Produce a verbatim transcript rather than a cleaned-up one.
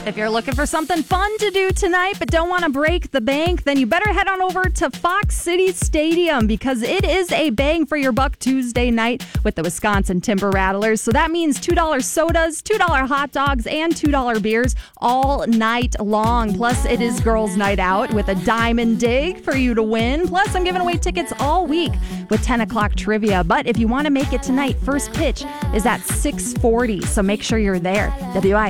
If you're looking for something fun to do tonight but don't want to break the bank, then you better head on over to Fox City Stadium because it is a bang for your buck Tuesday night with the Wisconsin Timber Rattlers. So that means two dollars sodas, two dollars hot dogs, and two dollars beers all night long. Plus, it is girls' night out with a diamond dig for you to win. Plus, I'm giving away tickets all week with ten o'clock trivia. But if you want to make it tonight, first pitch is at six forty. So make sure you're there. W I